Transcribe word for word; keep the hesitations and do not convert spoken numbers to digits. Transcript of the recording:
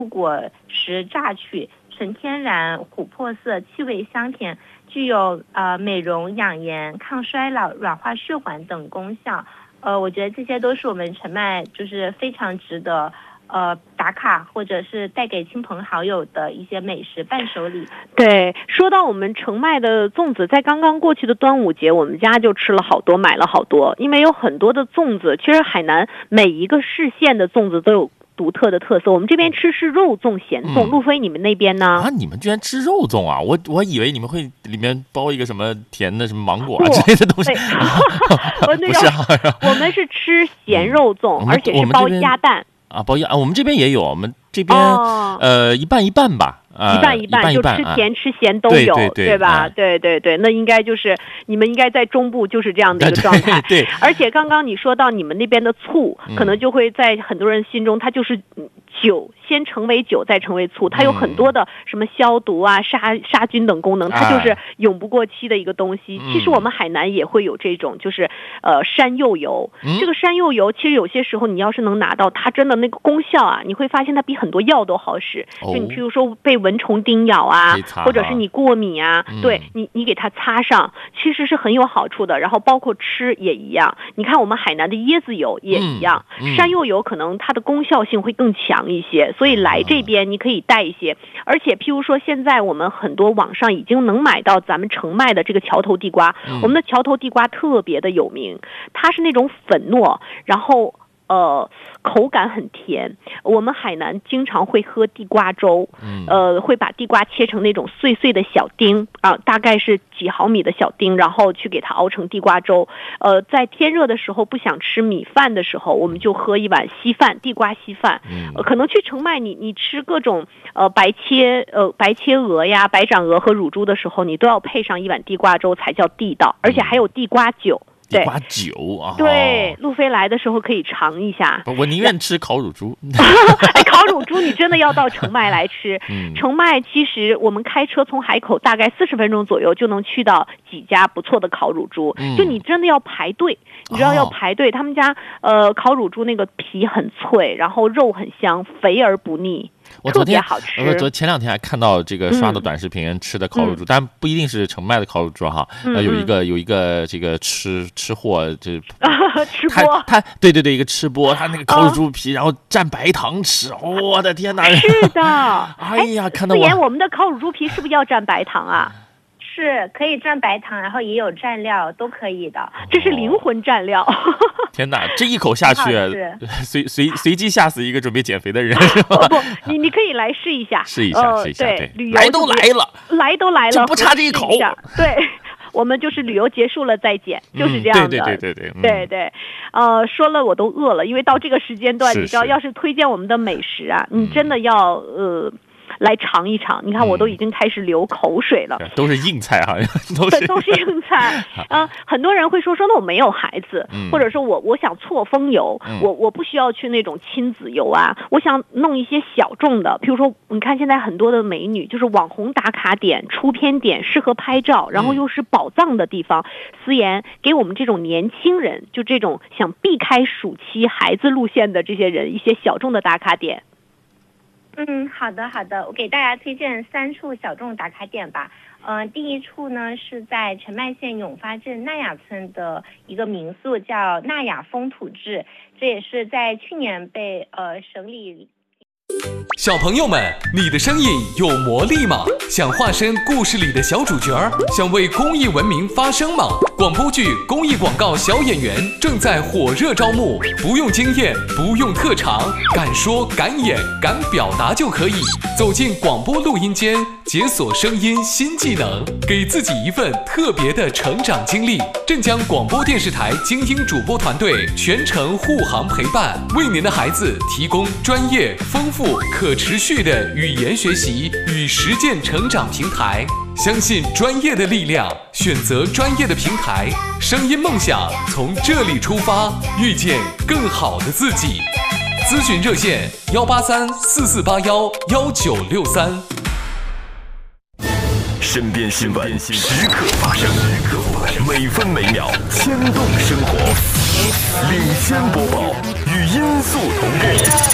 果实榨取，纯天然，琥珀色，气味香甜，具有呃美容、养颜、抗衰老、软化血管等功效。呃，我觉得这些都是我们陈麦就是非常值得呃打卡或者是带给亲朋好友的一些美食伴手礼。 对，说到我们澄迈的粽子，在刚刚过去的端午节，我们家就吃了好多，买了好多，因为有很多的粽子，其实海南每一个市县的粽子都有独特的特色。我们这边吃是肉粽、咸粽，陆飞你们那边呢？ 啊，你们居然吃肉粽啊！我我以为你们会里面包一个什么甜的什么芒果啊之类的东西。 不是、啊，我们是吃咸肉粽，而且是包鸭蛋。 啊，包鸭啊，我们这边也有，我们这边、哦、呃一半一半吧。 呃、一半一半，就吃甜、啊、吃咸都有， 对, 对, 对吧？ 嗯、 对对对，那应该就是你们应该在中部就是这样的一个状态。 对, 对， 而且刚刚你说到你们那边的醋，嗯、可能就会在很多人心中，它就是酒先成为酒，再成为醋，它有很多的什么消毒啊、杀杀菌等功能，它就是永不过期的一个东西。哎、其实我们海南也会有这种，就是呃山柚油、嗯。这个山柚油其实有些时候你要是能拿到，它真的那个功效啊，你会发现它比很多药都好使。哦、就你譬如说被蚊虫叮咬啊，或者是你过敏啊，嗯、对你你给它擦上，其实是很有好处的。然后包括吃也一样，你看我们海南的椰子油也一样，嗯嗯、山柚油可能它的功效性会更强一些，所以来这边你可以带一些。而且譬如说现在我们很多网上已经能买到咱们澄迈的这个桥头地瓜，嗯、我们的桥头地瓜特别的有名，它是那种粉糯，然后呃，口感很甜。我们海南经常会喝地瓜粥，嗯、呃，会把地瓜切成那种碎碎的小丁啊，大概是几毫米的小丁，然后去给它熬成地瓜粥。呃，在天热的时候不想吃米饭的时候，我们就喝一碗稀饭，地瓜稀饭。呃、可能去澄迈你你吃各种呃白切呃白切鹅呀、白斩鹅和乳猪的时候，你都要配上一碗地瓜粥才叫地道，而且还有地瓜酒。 地瓜酒啊， 对，路飞来的时候可以尝一下。 我宁愿吃烤乳猪。 哎，烤乳猪你真的要到澄迈来吃。嗯、澄迈其实我们开车从海口大概四十分钟左右就能去到几家不错的烤乳猪，嗯、就你真的要排队，你知道要排队。哦、他们家呃烤乳猪那个皮很脆，然后肉很香，肥而不腻。 我昨天好吃。 我昨前两天还看到这个刷的短视频，嗯、吃的烤乳猪，但不一定是澄迈的烤乳猪哈。嗯、呃，有一个有一个这个吃吃货，就吃播， 他对对对，一个吃播，他那个烤乳猪皮，然后蘸白糖吃，哦、我的天哪！ 是的， 哎呀，看到我， 四爷，我们的烤乳猪皮是不是要蘸白糖啊？ 是可以蘸白糖，然后也有蘸料，都可以的。 这是灵魂蘸料。 天哪，这一口下去，随随随机吓死一个准备减肥的人。 不不，你你可以来试一下， 试一下，试一下。 对，旅游来都来了， 来都来了， 就不差这一口。 对。我们就是旅游结束了再减，就是这样的。 对对对对对， 对对，呃，说了我都饿了，因为到这个时间段，你知道，要是推荐我们的美食啊，你真的要呃。来尝一尝，你看我都已经开始流口水了。 嗯、都是硬菜哈，都是都是硬菜。啊、呃，很多人会说说，那我没有孩子，嗯、或者说我我想错峰游，嗯、我我不需要去那种亲子游啊，我想弄一些小众的，譬如说，你看现在很多的美女，就是网红打卡点、出片点，适合拍照，然后又是宝藏的地方。思妍给我们这种年轻人，就这种想避开暑期孩子路线的这些人，一些小众的打卡点。 嗯，好的好的，我给大家推荐三处小众打卡点吧。嗯、呃，第一处呢是在澄迈县永发镇纳雅村的一个民宿，叫纳雅风土志，这也是在去年被呃省里。 小朋友们，你的声音有魔力吗？想化身故事里的小主角，想为公益文明发声吗？广播剧、公益广告小演员正在火热招募，不用经验，不用特长，敢说敢演敢表达就可以走进广播录音间，解锁声音新技能，给自己一份特别的成长经历。镇江广播电视台精英主播团队全程护航陪伴，为您的孩子提供专业丰富可持续的语言学习与实践成长平台。相信专业的力量，选择专业的平台，声音梦想从这里出发，遇见更好的自己。咨询热线幺八三四四八幺幺九六三。 身边新闻时刻发生，每分每秒牵动生活，领先播报，与音速同步。